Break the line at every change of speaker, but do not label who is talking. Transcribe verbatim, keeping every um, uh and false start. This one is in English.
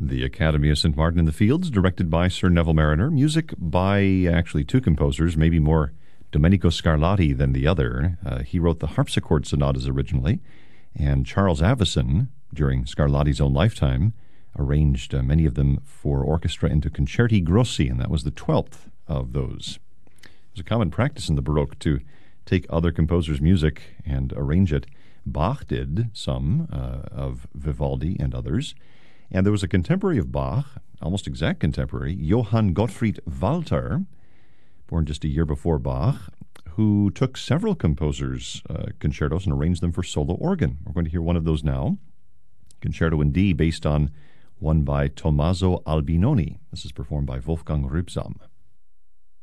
The Academy of Saint Martin in the Fields, directed by Sir Neville Mariner. Music by actually two composers, maybe more Domenico Scarlatti than the other. Uh, he wrote the harpsichord sonatas originally, and Charles Avison, during Scarlatti's own lifetime, arranged uh, many of them for orchestra into concerti grossi, and that was the twelfth of those. It was a common practice in the Baroque to take other composers' music and arrange it. Bach did some uh, of Vivaldi and others. And there was a contemporary of Bach, almost exact contemporary, Johann Gottfried Walter, born just a year before Bach, who took several composers' uh, concertos and arranged them for solo organ. We're going to hear one of those now, Concerto in D, based on one by Tommaso Albinoni. This is performed by Wolfgang Rübsam.